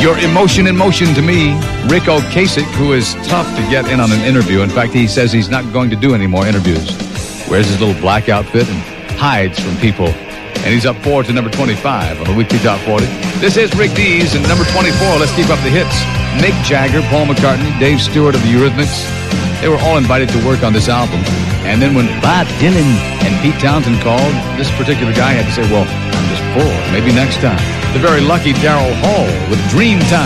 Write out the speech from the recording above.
Your emotion in motion to me. Rick Ocasek, who is tough to get in on an interview. In fact, he says he's not going to do any more interviews. Wears his little black outfit and hides from people. And he's up 4 to number 25 on the Weekly Top 40. This is Rick Dees, and number 24, let's keep up the hits. Mick Jagger, Paul McCartney, Dave Stewart of the Eurythmics. They were all invited to work on this album. And then when Bob Dylan and Pete Townsend called, this particular guy had to say, well, I'm just full. Maybe next time. The very lucky Daryl Hall with Dream Time.